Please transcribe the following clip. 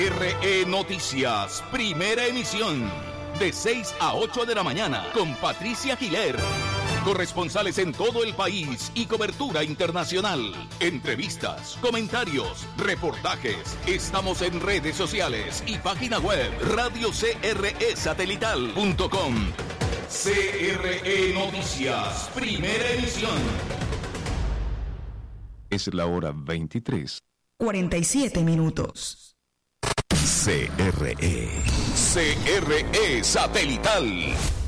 RE Noticias, primera emisión, de 6 a 8 de la mañana, con Patricia Giler. Corresponsales en todo el país y cobertura internacional. Entrevistas, comentarios, reportajes. Estamos en redes sociales y página web radiocresatelital.com. CRE Noticias, primera emisión. Es la hora 23:47 minutos. CRE Satelital.